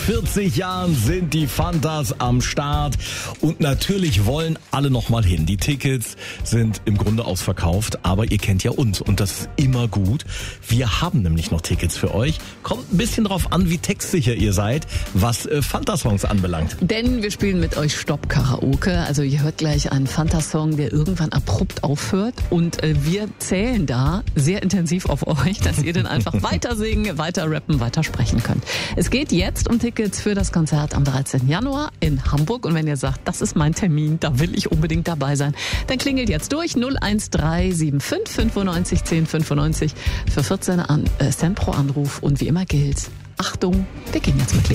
40 Jahren sind die Fantas am Start und natürlich wollen alle noch mal hin. Die Tickets sind im Grunde ausverkauft, aber ihr kennt ja uns und das ist immer gut. Wir haben nämlich noch Tickets für euch. Kommt ein bisschen drauf an, wie textsicher ihr seid, was Fanta-Songs anbelangt. Denn wir spielen mit euch Stopp-Karaoke. Also ihr hört gleich einen Fanta-Song, der irgendwann abrupt aufhört und wir zählen da sehr intensiv auf euch, dass ihr dann einfach weiter singen, weiter rappen, weiter sprechen könnt. Es geht jetzt um Tickets für das Konzert am 13. Januar in Hamburg. Und wenn ihr sagt, das ist mein Termin, da will ich unbedingt dabei sein, dann klingelt jetzt durch 01375 95 10 95 für 14 Cent pro Anruf. Und wie immer gilt, Achtung, wir gehen jetzt mit